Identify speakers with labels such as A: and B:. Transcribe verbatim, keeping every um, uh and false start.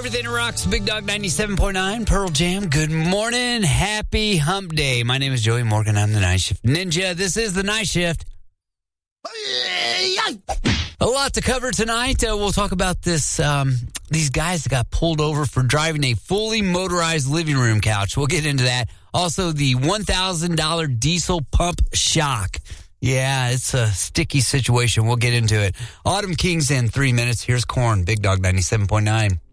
A: everything that rocks. Big Dog ninety-seven point nine, Pearl Jam. Good morning. Happy hump day. My name is Joey Morgan. I'm the Night Shift Ninja. This is the Night Shift. A lot to cover tonight. Uh, we'll talk about this. Um, these guys that got pulled over for driving a fully motorized living room couch. We'll get into that. Also, the one thousand dollars diesel pump shock. Yeah, it's a sticky situation. We'll get into it. Autumn Kings in three minutes. Here's Korn, Big Dog ninety-seven point nine.